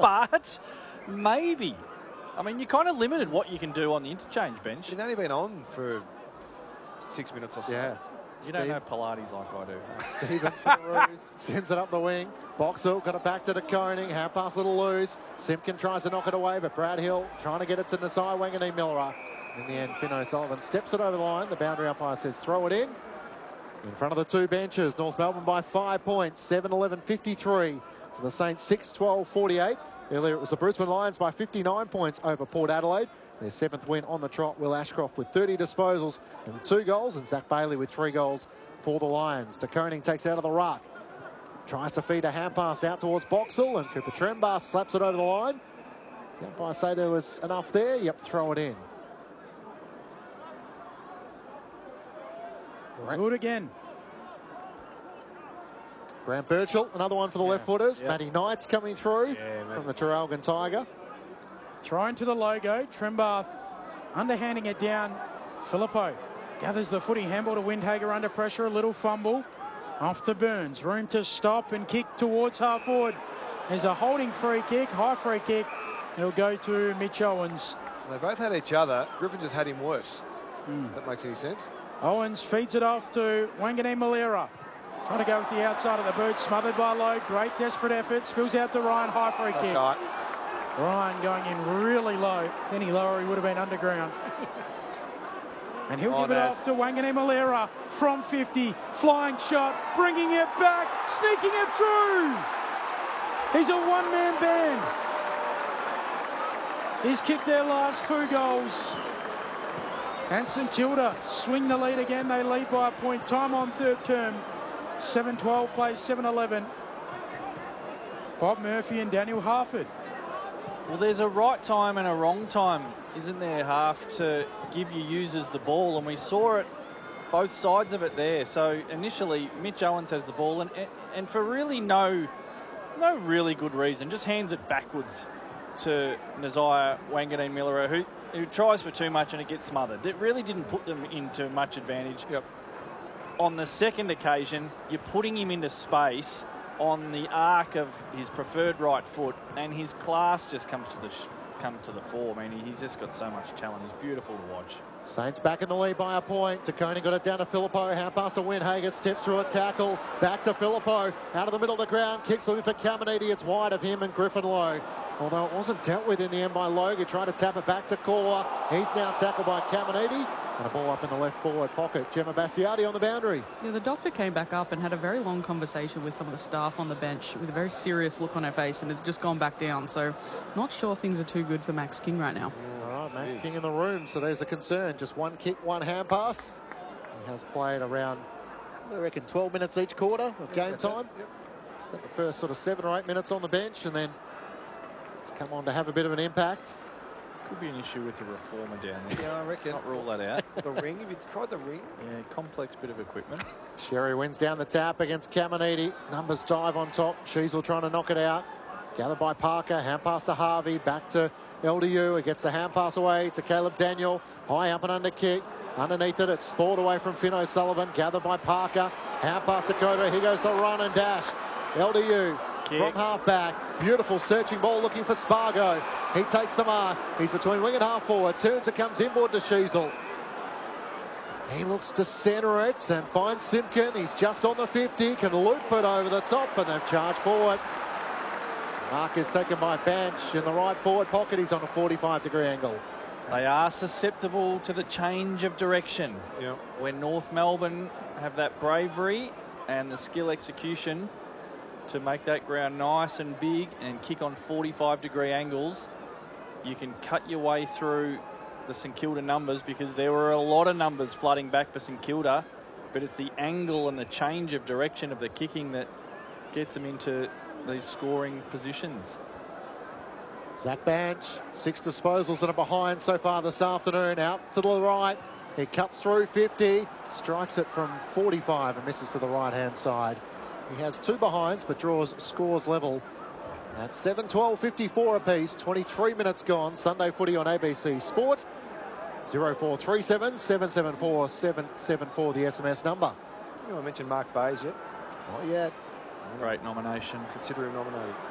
but maybe. I mean, you're kind of limited what you can do on the interchange bench. He's only been on for 6 minutes or so. Yeah. You don't know Pilates like I do. Stevens for the Roos, sends it up the wing. Boxall got it back to De Koning. Half pass little loose. Simpkin tries to knock it away, but Brad Hill trying to get it to Nasai Wanganeen Miller. In the end, Finn O'Sullivan steps it over the line. The boundary umpire says throw it in. In front of the two benches, North Melbourne by 5 points, 7-11-53. For the Saints, 6-12-48. Earlier it was the Brisbane Lions by 59 points over Port Adelaide. Their 7th win on the trot. Will Ashcroft with 30 disposals and 2 goals, and Zach Bailey with 3 goals for the Lions. De Koning takes out of the ruck. Tries to feed a hand pass out towards Boxall, and Cooper Trembar slaps it over the line. Does the umpire say there was enough there? Yep, throw it in. Good again. Grant Birchall, another one for the left-footers. Matty Knight's coming through from the Traralgon Tiger. Thrown to the logo. Trembath underhanding it down. Filippo gathers the footy. Handball to Windhager under pressure. A little fumble. Off to Burns. Room to stop and kick towards half forward. There's a holding free kick. High free kick. It'll go to Mitch Owens. They both had each other. Griffin just had him worse. If that makes any sense. Owens feeds it off to Wanganeen Malera. Trying to go with the outside of the boot. Smothered by Lowe. Great desperate effort. Spills out to Ryan. High free kick. Shot. Ryan going in really low. Any lower, he would have been underground. And he'll give it off to Wanganeen Malera from 50. Flying shot. Bringing it back. Sneaking it through. He's a one-man band. He's kicked their last 2 goals. And St Kilda swing the lead again. They lead by a point. Time on third term. 7-12 plays 7-11. Bob Murphy and Daniel Harford. Well, there's a right time and a wrong time, isn't there, Half, to give your users the ball, and we saw it, both sides of it there. So initially, Mitch Owens has the ball, and for really no really good reason, just hands it backwards to Nasiah Wanganeen Miller, who tries for too much and it gets smothered. That really didn't put them into much advantage. Yep. On the second occasion, you're putting him into space on the arc of his preferred right foot, and his class just comes to the fore. I mean, he's just got so much talent. He's beautiful to watch. Saints back in the lead by a point. De Koning got it down to Filippo. Half pass to Windhager. Steps through a tackle. Back to Filippo. Out of the middle of the ground. Kicks looking for Caminiti. It's wide of him and Griffin Lowe. Although it wasn't dealt with in the end by Logue. He tried to tap it back to Kaua. He's now tackled by Caminiti. And a ball up in the left forward pocket. Gemma Bastiardi on the boundary. Yeah, the doctor came back up and had a very long conversation with some of the staff on the bench with a very serious look on her face and has just gone back down. So not sure things are too good for Max King right now. All right, Max King in the room. So there's a concern. Just one kick, one hand pass. He has played around, I reckon, 12 minutes each quarter of game time. Spent the first sort of 7 or 8 minutes on the bench and then it's come on to have a bit of an impact. Could be an issue with the reformer down there. Yeah, I reckon. Not rule that out. The ring, have you tried the ring? Yeah, complex bit of equipment. Sherry wins down the tap against Caminiti. Numbers dive on top. Sheasel trying to knock it out. Gathered by Parker. Hand pass to Harvey. Back to LDU. It gets the hand pass away to Caleb Daniel. High up and under kick. Underneath it, it's spoiled away from Finn O'Sullivan. Gathered by Parker. Hand pass to Coder. Here goes the run and dash. LDU from half back. Beautiful searching ball looking for Spargo. He takes the mark. He's between wing and half forward. Turns and comes inboard to Sheasel. He looks to centre it and finds Simpkin. He's just on the 50. Can loop it over the top and they've charged forward. Mark is taken by Bench in the right forward pocket. He's on a 45-degree angle. They are susceptible to the change of direction. Yep. When North Melbourne have that bravery and the skill execution to make that ground nice and big and kick on 45-degree angles, you can cut your way through the St Kilda numbers, because there were a lot of numbers flooding back for St Kilda, but it's the angle and the change of direction of the kicking that gets them into these scoring positions. Zach Bench, 6 disposals and a behind so far this afternoon. Out to the right. He cuts through 50, strikes it from 45 and misses to the right-hand side. He has 2 behinds, but draws scores level. That's 7-12-54 apiece. 23 minutes gone. Sunday footy on ABC Sport. 0437 774 774 the SMS number. You want to mention Mark Bayes yet? Not yet. Great nomination. Consider him nominated.